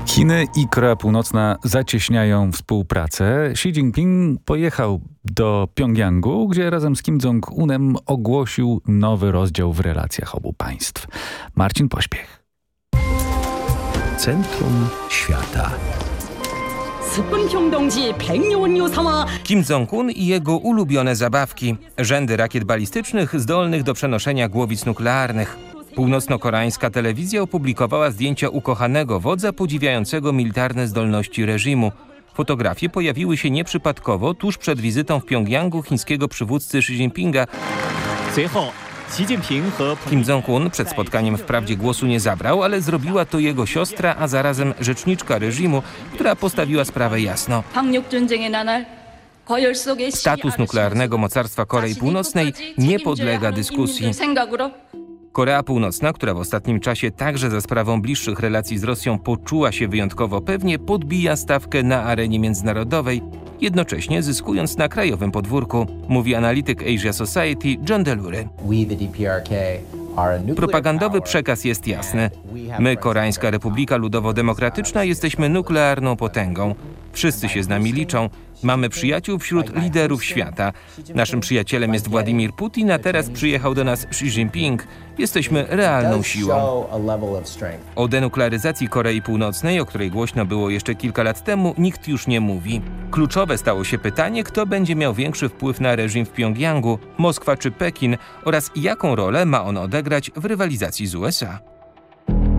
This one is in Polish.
Chiny i Korea Północna zacieśniają współpracę. Xi Jinping pojechał do Pjongjangu, gdzie razem z Kim Jong-unem ogłosił nowy rozdział w relacjach obu państw. Marcin Pośpiech. Centrum świata. Kim Jong-un i jego ulubione zabawki. Rzędy rakiet balistycznych zdolnych do przenoszenia głowic nuklearnych. Północno-koreańska telewizja opublikowała zdjęcia ukochanego wodza podziwiającego militarne zdolności reżimu. Fotografie pojawiły się nieprzypadkowo tuż przed wizytą w Pjongjangu chińskiego przywódcy Xi Jinpinga. Kim Jong-un przed spotkaniem wprawdzie głosu nie zabrał, ale zrobiła to jego siostra, a zarazem rzeczniczka reżimu, która postawiła sprawę jasno. Status nuklearnego mocarstwa Korei Północnej nie podlega dyskusji. Korea Północna, która w ostatnim czasie także za sprawą bliższych relacji z Rosją poczuła się wyjątkowo pewnie, podbija stawkę na arenie międzynarodowej, jednocześnie zyskując na krajowym podwórku, mówi analityk Asia Society John Delury. Propagandowy przekaz jest jasny. My, Koreańska Republika Ludowo-Demokratyczna, jesteśmy nuklearną potęgą. Wszyscy się z nami liczą. Mamy przyjaciół wśród liderów świata. Naszym przyjacielem jest Władimir Putin, a teraz przyjechał do nas Xi Jinping. Jesteśmy realną siłą. O denuklearyzacji Korei Północnej, o której głośno było jeszcze kilka lat temu, nikt już nie mówi. Kluczowe stało się pytanie, kto będzie miał większy wpływ na reżim w Pjongjangu, Moskwa czy Pekin, oraz jaką rolę ma on odegrać w rywalizacji z USA.